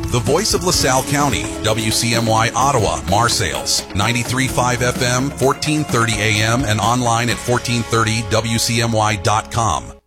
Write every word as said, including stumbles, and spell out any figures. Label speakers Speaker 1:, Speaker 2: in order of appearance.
Speaker 1: The voice of LaSalle County, W C M Y Ottawa, Marseilles, ninety-three point five F M, fourteen thirty A M, and online at fourteen thirty W C M Y dot com.